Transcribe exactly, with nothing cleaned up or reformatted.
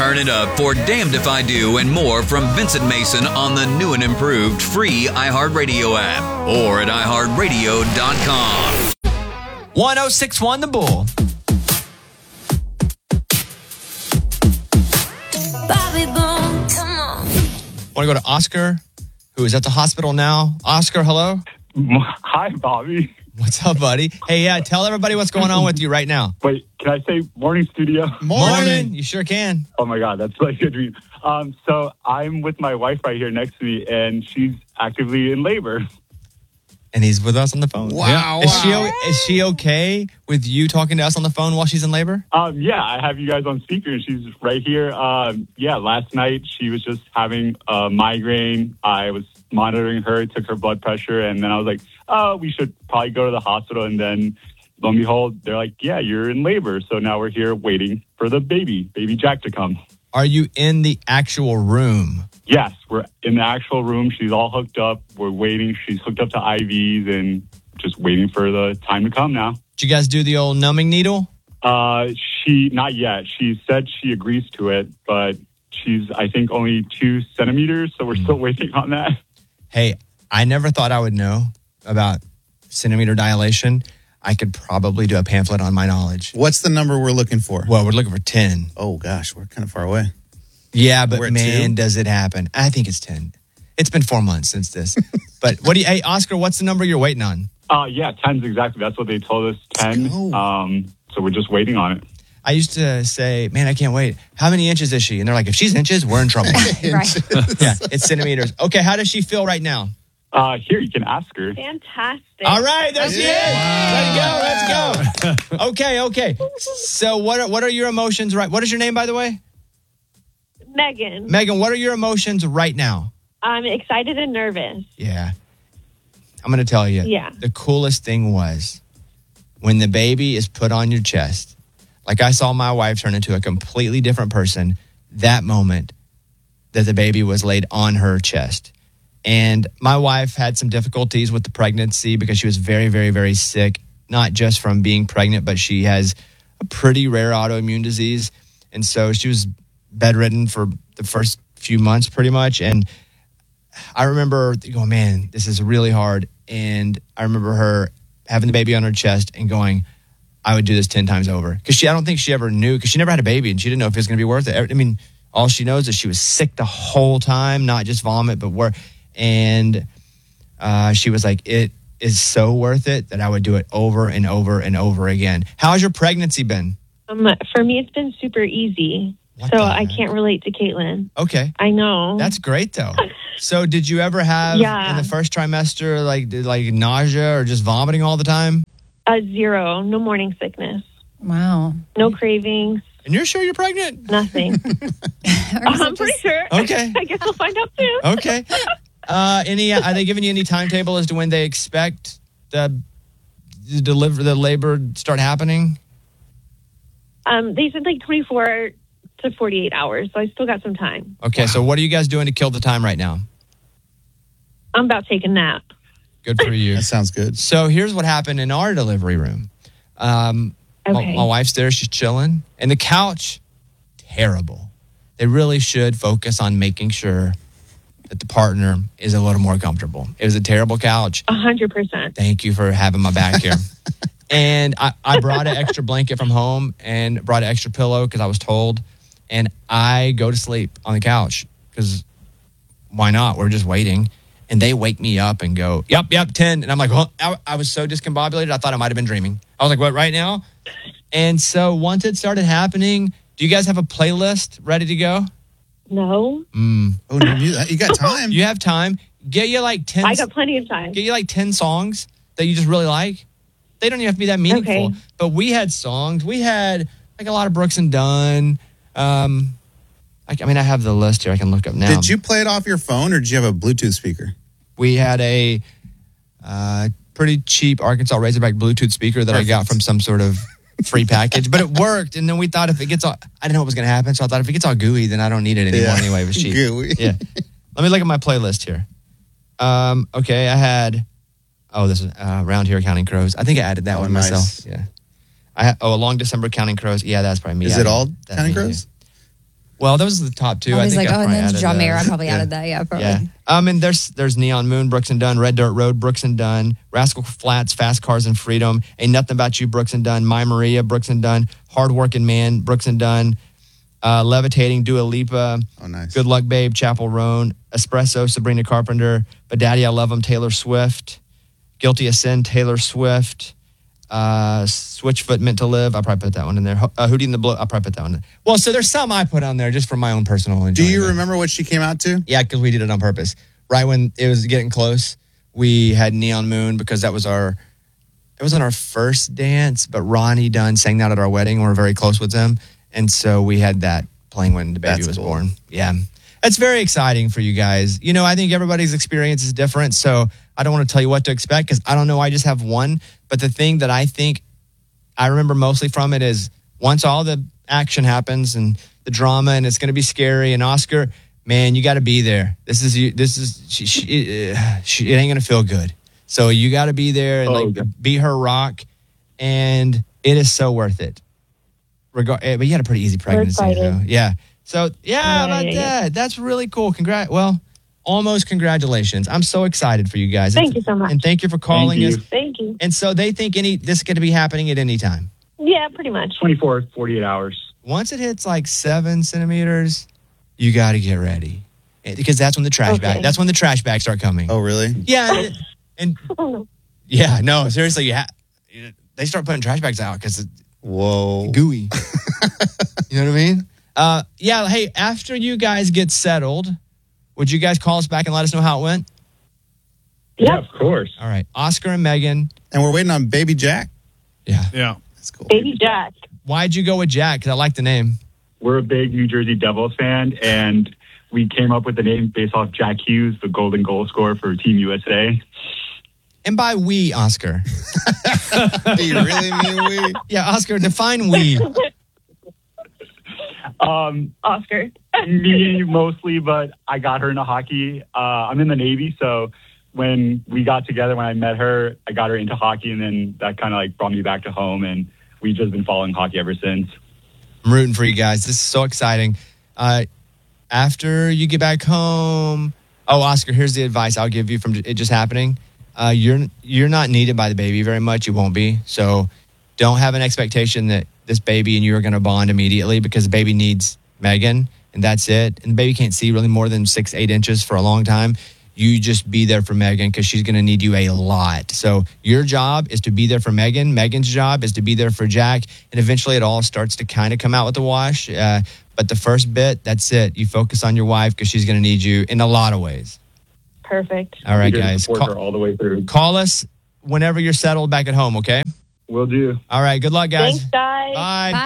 Turn it up for Damned If I Do and more from Vincent Mason on the new and improved free iHeartRadio app or at i heart radio dot com. one oh six one The Bull. Bobby Bones, come on. Want to go to Oscar, who is at the hospital now. Oscar, hello. Hi, Bobby. What's up, buddy? Hey, yeah, tell everybody what's going on with you right now. Wait, can I say morning studio? Morning. You sure can. Oh, my God. That's like a dream. Um, so I'm with my wife right here next to me, and she's actively in labor. And he's with us on the phone. Wow. Is she, wow. is she okay with you talking to us on the phone while she's in labor? Um, yeah, I have you guys on speaker, and she's right here. Um, yeah, last night she was just having a migraine. I was monitoring her, took her blood pressure, and then I was like, oh, we should probably go to the hospital. And then, lo and behold, they're like, yeah, you're in labor. So now we're here waiting for the baby, baby Jack, to come. Are you in the actual room? Yes, we're in the actual room. She's all hooked up. We're waiting. She's hooked up to I Vs and just waiting for the time to come now. Did you guys do the old numbing needle? Uh, she, not yet. She said she agrees to it, but she's, I think, only two centimeters. So we're Mm. still waiting on that. Hey, I never thought I would know about centimeter dilation. I could probably do a pamphlet on my knowledge. What's the number we're looking for? Well, we're looking for ten. Oh, gosh, we're kind of far away. Yeah, but We're at man, two? does it happen. I think it's ten. It's been four months since this. But what do you, hey, Oscar, what's the number you're waiting on? Uh, yeah, ten's exactly. That's what they told us, ten. go. Um, so we're just waiting on it. I used to say, man, I can't wait. How many inches is she? And they're like, if she's inches, we're in trouble. Right. Yeah, it's centimeters. Okay, how does she feel right now? Uh, here, you can ask her. Fantastic. All right, there she is. Let's go, let's go. Okay, okay. So what are, what are your emotions right? What is your name, by the way? Megan, Megan, what are your emotions right now? I'm excited and nervous. Yeah. I'm going to tell you. Yeah. The coolest thing was when the baby is put on your chest. Like I saw my wife turn into a completely different person that moment that the baby was laid on her chest. And my wife had some difficulties with the pregnancy because she was very, very, very sick, not just from being pregnant, but she has a pretty rare autoimmune disease. And so she was bedridden for the first few months pretty much. And I remember going, man, this is really hard. And I remember her having the baby on her chest and going, I would do this ten times over. Because she, I don't think she ever knew, because she never had a baby and she didn't know if it was going to be worth it. I mean, all she knows is she was sick the whole time, not just vomit, but work. And uh, she was like, it is so worth it that I would do it over and over and over again. How's your pregnancy been? Um, for me, it's been super easy. What so the I heck? can't relate to Caitlin. Okay. I know. That's great, though. So did you ever have, Yeah. in the first trimester, like did, like nausea or just vomiting all the time? a zero. No morning sickness. Wow. No cravings. And you're sure you're pregnant? Nothing. Or is I'm it pretty just- sure. Okay. I guess we'll find out soon. Okay. Uh, any? Are they giving you any timetable as to when they expect the, the deliver the labor start happening? Um, they said like twenty-four to forty-eight hours, so I still got some time. Okay. So what are you guys doing to kill the time right now? I'm about to take a nap. Good for you. That sounds good. So here's what happened in our delivery room. Um, my, Okay. my wife's there. She's chilling. And the couch, terrible. They really should focus on making sure that the partner is a little more comfortable. It was a terrible couch. A hundred percent. Thank you for having my back here. And I, I brought an extra blanket from home and brought an extra pillow because I was told. And I go to sleep on the couch because why not? We're just waiting. And they wake me up and go, yep, yep, ten. And I'm like, well, I, I was so discombobulated, I thought I might have been dreaming. I was like, what, right now? And so once it started happening, do you guys have a playlist ready to go? No, Mm. Oh, no, you, you got time. You have time. Get you like ten. I got plenty of time. Get you like ten songs that you just really like. They don't even have to be that meaningful. Okay. But we had songs. We had like a lot of Brooks and Dunn. Um, I, I mean, I have the list here. I can look up now. Did you play it off your phone or did you have a Bluetooth speaker? We had a uh, pretty cheap Arkansas Razorback Bluetooth speaker that Perfect. I got from some sort of free package, but it worked. And then we thought if it gets all, I didn't know what was going to happen. So I thought if it gets all gooey, then I don't need it anymore Yeah. anyway. It was cheap. Gooey. Yeah. Let me look at my playlist here. Um, okay. I had, oh, this is uh, Round Here Counting Crows. I think I added that Oh, one nice. myself. Yeah. I ha- Oh, A Long December Counting Crows. Yeah, that's probably me. Is adding it all that Counting in here. Crows? Well, those are the top two. I was like, I oh, and probably then added John Mayer. I those. probably Yeah. added that. Yeah, probably. Yeah. Um, and there's there's Neon Moon, Brooks and Dunn, Red Dirt Road, Brooks and Dunn, Rascal Flats, Fast Cars and Freedom, Ain't Nothing About You, Brooks and Dunn, My Maria, Brooks and Dunn, Hard Working Man, Brooks and Dunn, uh, Levitating, Dua Lipa, Oh, nice. Good Luck Babe, Chapel Roan, Espresso, Sabrina Carpenter, But Daddy I Love 'Em, Taylor Swift, Guilty of Sin, Taylor Swift, uh, Switchfoot, Meant to Live. I'll probably put that one in there. Ho- Uh, Hootie and the Blow. I'll probably put that one in there. Well, so there's some I put on there just for my own personal Do enjoyment. you remember what she came out to? Yeah, because we did it on purpose. Right when it was getting close, we had Neon Moon because that was our, it wasn't our first dance, but Ronnie Dunn sang that at our wedding. We're very close with them. And so we had that playing when the baby That's was cool. born. Yeah. It's very exciting for you guys. You know, I think everybody's experience is different. So I don't want to tell you what to expect because I don't know. I just have one. But the thing that I think I remember mostly from it is once all the action happens and the drama and it's going to be scary and Oscar, man, you got to be there. This is you. This is she. she, uh, she it ain't going to feel good. So you got to be there and Oh, like okay. be her rock, and it is so worth it. Regard, eh, but you had a pretty easy pregnancy, excited. though. Yeah. So yeah, Yeah, about yeah, yeah. that. That's really cool. Congrat. Well, almost congratulations. I'm so excited for you guys. Thank And- you so much. And thank you for calling Thank us. you. Thank you. And so they think any this is going to be happening at any time. Yeah, pretty much. twenty-four, forty-eight hours. Once it hits like seven centimeters, you got to get ready Eh, because that's when the trash Okay. bag. That's when the trash bags start coming. Oh, really? Yeah, and, and Oh, no. yeah, no, seriously, you ha- they start putting trash bags out because it's Whoa. gooey. You know what I mean? Uh, yeah. Hey, after you guys get settled, would you guys call us back and let us know how it went? Yeah, of course. All right, Oscar and Megan. And we're waiting on Baby Jack. Yeah. Yeah. That's cool. Baby Jack. Why'd you go with Jack? Because I like the name. We're a big New Jersey Devils fan, and we came up with the name based off Jack Hughes, the golden goal scorer for Team U S A. And by we, Oscar. Do you really mean we? Yeah, Oscar, define we. Um, Oscar. me mostly, but I got her into hockey. Uh, I'm in the Navy, so when we got together, when I met her, I got her into hockey, and then that kind of like brought me back to home, and we've just been following hockey ever since. I'm rooting for you guys. This is so exciting. Uh, after you get back home, oh, Oscar, here's the advice I'll give you from it just happening. Uh, you're you're not needed by the baby very much. You won't be. So don't have an expectation that this baby and you are going to bond immediately because the baby needs Megan, and that's it. And the baby can't see really more than six, eight inches for a long time. You just be there for Megan because she's going to need you a lot. So your job is to be there for Megan. Megan's job is to be there for Jack. And eventually it all starts to kind of come out with the wash. Uh, but the first bit, that's it. You focus on your wife because she's going to need you in a lot of ways. Perfect. All right, We're gonna guys. support Call, her all the way through. call us whenever you're settled back at home, okay? Will do. All right. Good luck, guys. Thanks, guys. Bye. Bye.